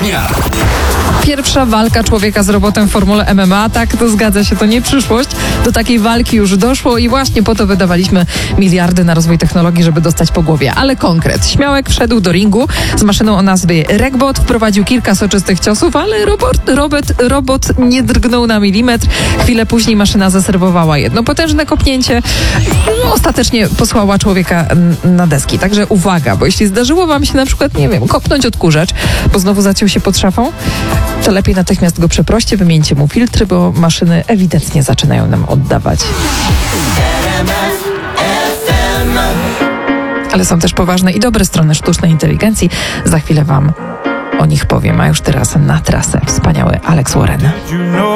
dnia. Pierwsza walka człowieka z robotem w formule MMA, tak, to zgadza się, to nie przyszłość. Do takiej walki już doszło i właśnie po to wydawaliśmy miliardy na rozwój technologii, żeby dostać po głowie. Ale konkret. Śmiałek wszedł do ringu z maszyną o nazwie Regbot, wprowadził kilka soczystych ciosów, ale robot nie drgnął na milimetr. Chwilę później maszyna zaserwowała jedno potężne kopnięcie. Ostatecznie posłała człowieka na deski. Także uwaga, bo jeśli zdarzyło wam się na przykład, nie wiem, kopnąć odkurzacz, bo znowu zaciął się pod szafą, to lepiej natychmiast go przeproście, wymieńcie mu filtry, bo maszyny ewidentnie zaczynają nam oddawać. Ale są też poważne i dobre strony sztucznej inteligencji. Za chwilę wam o nich powiem, a już teraz na trasę wspaniały Alex Warren.